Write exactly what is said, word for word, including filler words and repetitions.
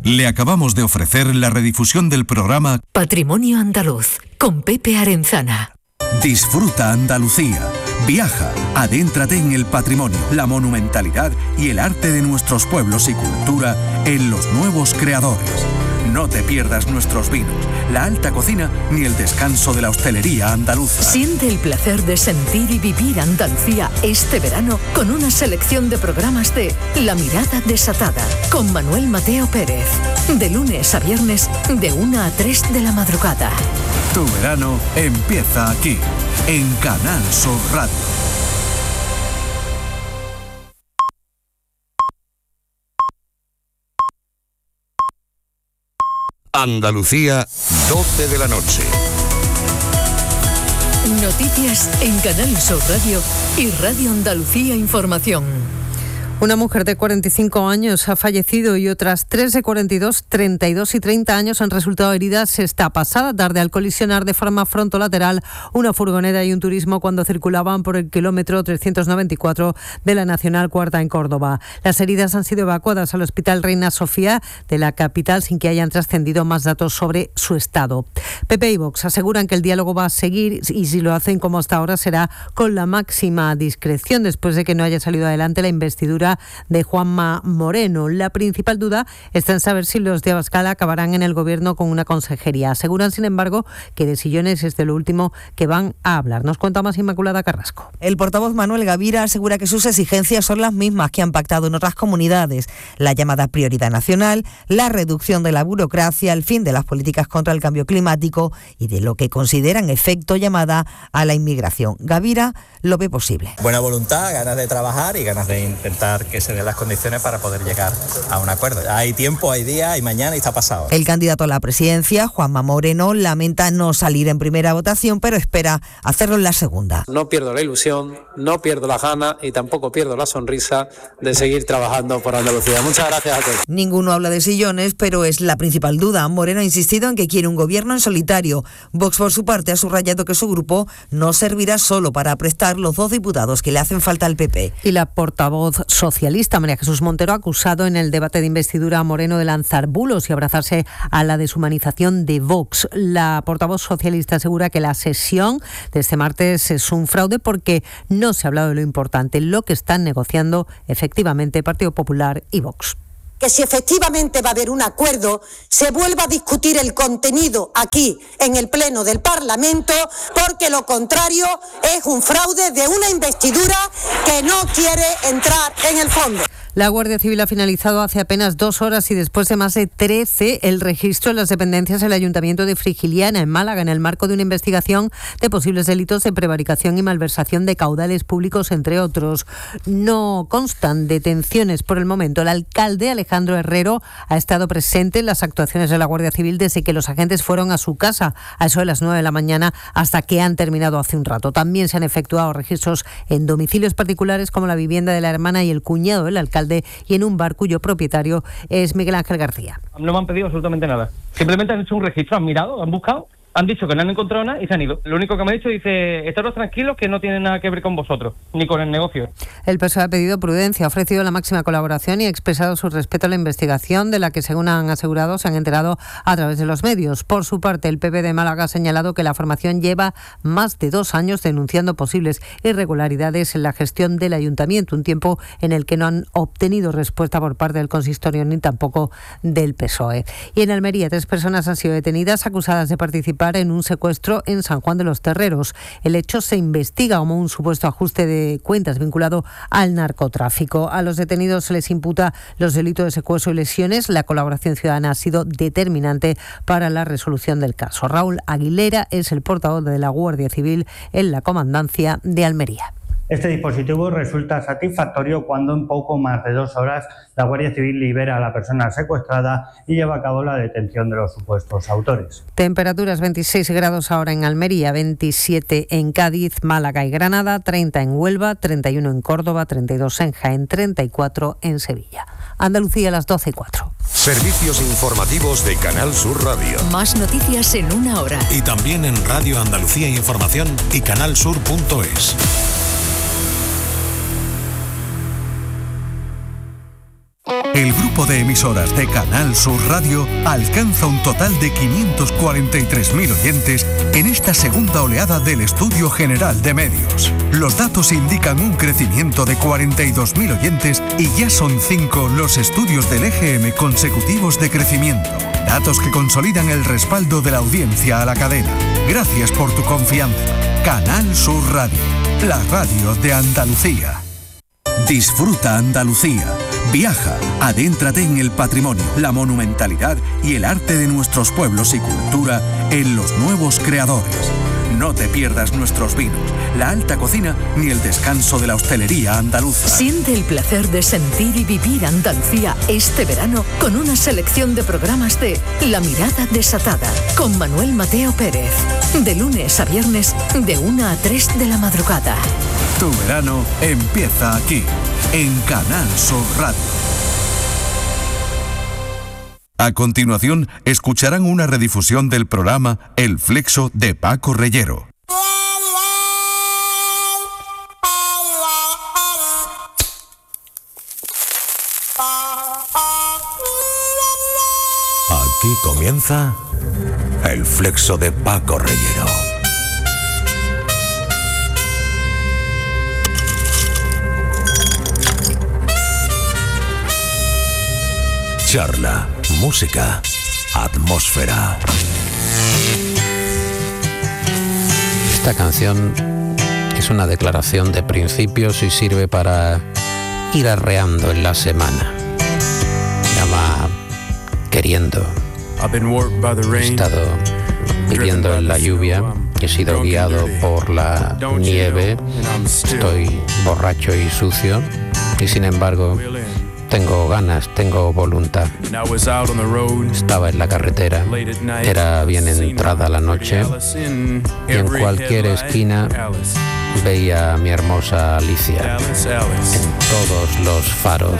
Le acabamos de ofrecer la redifusión del programa Patrimonio Andaluz, con Pepe Arenzana. Disfruta Andalucía. Viaja, adéntrate en el patrimonio, la monumentalidad y el arte de nuestros pueblos y cultura en Los Nuevos Creadores. No te pierdas nuestros vinos, la alta cocina ni el descanso de la hostelería andaluza. Siente el placer de sentir y vivir Andalucía este verano con una selección de programas de La Mirada Desatada, con Manuel Mateo Pérez. De lunes a viernes, de una a tres de la madrugada. Tu verano empieza aquí, en Canal Sur Radio. Andalucía, doce de la noche. Noticias en Canal Sur Radio y Radio Andalucía Información. Una mujer de cuarenta y cinco años ha fallecido y otras tres de cuarenta y dos, treinta y dos y treinta años han resultado heridas esta pasada tarde al colisionar de forma frontolateral una furgoneta y un turismo cuando circulaban por el kilómetro trescientos noventa y cuatro de la Nacional Cuarta en Córdoba. Las heridas han sido evacuadas al Hospital Reina Sofía de la capital sin que hayan trascendido más datos sobre su estado. P P y Vox aseguran que el diálogo va a seguir y si lo hacen como hasta ahora será con la máxima discreción después de que no haya salido adelante la investidura de Juanma Moreno. La principal duda está en saber si los de Abascal acabarán en el gobierno con una consejería. Aseguran, sin embargo, que de sillones es de lo último que van a hablar. Nos cuenta más Inmaculada Carrasco. El portavoz Manuel Gavira asegura que sus exigencias son las mismas que han pactado en otras comunidades. La llamada prioridad nacional, la reducción de la burocracia, el fin de las políticas contra el cambio climático y de lo que consideran efecto llamada a la inmigración. Gavira lo ve posible. Buena voluntad, ganas de trabajar y ganas de intentar que se den las condiciones para poder llegar a un acuerdo. Hay tiempo, hay día, hay mañana y está pasado. El candidato a la presidencia, Juanma Moreno, lamenta no salir en primera votación, pero espera hacerlo en la segunda. No pierdo la ilusión, no pierdo la gana y tampoco pierdo la sonrisa de seguir trabajando por Andalucía. Muchas gracias a todos. Ninguno habla de sillones, pero es la principal duda. Moreno ha insistido en que quiere un gobierno en solitario. Vox, por su parte, ha subrayado que su grupo no servirá solo para prestar los dos diputados que le hacen falta al P P. Y la portavoz socialista, María Jesús Montero, ha acusado en el debate de investidura a Moreno de lanzar bulos y abrazarse a la deshumanización de Vox. La portavoz socialista asegura que la sesión de este martes es un fraude porque no se ha hablado de lo importante, lo que están negociando efectivamente Partido Popular y Vox. Que si efectivamente va a haber un acuerdo, se vuelva a discutir el contenido aquí, en el Pleno del Parlamento, porque lo contrario es un fraude de una investidura que no quiere entrar en el fondo. La Guardia Civil ha finalizado hace apenas dos horas y después de más de trece el registro en las dependencias del Ayuntamiento de Frigiliana, en Málaga, en el marco de una investigación de posibles delitos de prevaricación y malversación de caudales públicos, entre otros. No constan detenciones por el momento. El alcalde, Alejandro Herrero, ha estado presente en las actuaciones de la Guardia Civil desde que los agentes fueron a su casa a eso de las nueve de la mañana hasta que han terminado hace un rato. También se han efectuado registros en domicilios particulares como la vivienda de la hermana y el cuñado del alcalde y en un bar cuyo propietario es Miguel Ángel García. No me han pedido absolutamente nada. Simplemente han hecho un registro, han mirado, han buscado, han dicho que no han encontrado nada y se han ido. Lo único que me ha dicho dice, estaros tranquilos que no tiene nada que ver con vosotros, ni con el negocio. El P S O E ha pedido prudencia, ha ofrecido la máxima colaboración y ha expresado su respeto a la investigación de la que, según han asegurado, se han enterado a través de los medios. Por su parte, el P P de Málaga ha señalado que la formación lleva más de dos años denunciando posibles irregularidades en la gestión del ayuntamiento, un tiempo en el que no han obtenido respuesta por parte del consistorio ni tampoco del P S O E. Y en Almería, tres personas han sido detenidas acusadas de participar en un secuestro en San Juan de los Terreros. El hecho se investiga como un supuesto ajuste de cuentas vinculado al narcotráfico. A los detenidos se les imputa los delitos de secuestro y lesiones. La colaboración ciudadana ha sido determinante para la resolución del caso. Raúl Aguilera es el portavoz de la Guardia Civil en la Comandancia de Almería. Este dispositivo resulta satisfactorio cuando en poco más de dos horas la Guardia Civil libera a la persona secuestrada y lleva a cabo la detención de los supuestos autores. Temperaturas veintiséis grados ahora en Almería, veintisiete en Cádiz, Málaga y Granada, treinta en Huelva, treinta y uno en Córdoba, treinta y dos en Jaén, treinta y cuatro en Sevilla. Andalucía a las doce y cuatro. Servicios informativos de Canal Sur Radio. Más noticias en una hora. Y también en Radio Andalucía Información y canalsur punto es. El grupo de emisoras de Canal Sur Radio alcanza un total de quinientos cuarenta y tres mil oyentes en esta segunda oleada del Estudio General de Medios. Los datos indican un crecimiento de cuarenta y dos mil oyentes y ya son cinco los estudios del E G M consecutivos de crecimiento. Datos que consolidan el respaldo de la audiencia a la cadena. Gracias por tu confianza. Canal Sur Radio, la radio de Andalucía. Disfruta Andalucía. Viaja, adéntrate en el patrimonio, la monumentalidad y el arte de nuestros pueblos y cultura en Los Nuevos Creadores. No te pierdas nuestros vinos, la alta cocina ni el descanso de la hostelería andaluza. Siente el placer de sentir y vivir Andalucía este verano con una selección de programas de La Mirada Desatada con Manuel Mateo Pérez. De lunes a viernes de una a tres de la madrugada. Tu verano empieza aquí, en Canal Sur Radio. A continuación, escucharán una redifusión del programa El Flexo de Paco Reyero. Aquí comienza El Flexo de Paco Reyero. Charla, música, atmósfera. Esta canción es una declaración de principios y sirve para ir arreando en la semana. Se llama Queriendo. He estado viviendo en la lluvia, he sido guiado por la nieve, estoy borracho y sucio y sin embargo tengo ganas, tengo voluntad. Estaba en la carretera, era bien entrada la noche y en cualquier esquina veía a mi hermosa Alicia. En todos los faros